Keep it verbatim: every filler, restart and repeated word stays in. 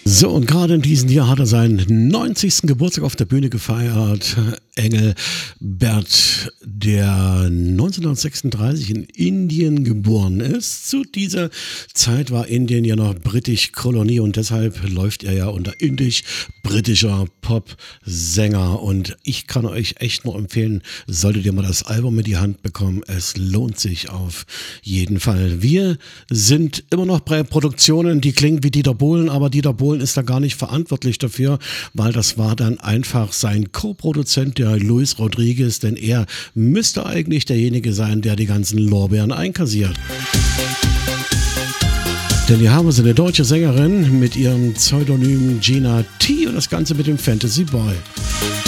So, und gerade in diesem Jahr hat er seinen neunzigsten Geburtstag auf der Bühne gefeiert. Engelbert, der neunzehnhundertsechsunddreißig in Indien geboren ist. Zu dieser Zeit war Indien ja noch britisch-Kolonie und deshalb läuft er ja unter indisch-britischer Pop-Sänger. Und ich kann euch echt nur empfehlen, solltet ihr mal das Album in die Hand bekommen. Es lohnt sich auf jeden Fall. Wir sind immer noch bei Produktionen, die klingen wie Dieter Bohlen, aber Dieter Bohlen ist da gar nicht verantwortlich dafür, weil das war dann einfach sein Co-Produzent, der Luis Rodriguez, denn er müsste eigentlich derjenige sein, der die ganzen Lorbeeren einkassiert. Denn hier haben sie eine deutsche Sängerin mit ihrem Pseudonym Gina T und das Ganze mit dem Fantasy Boy.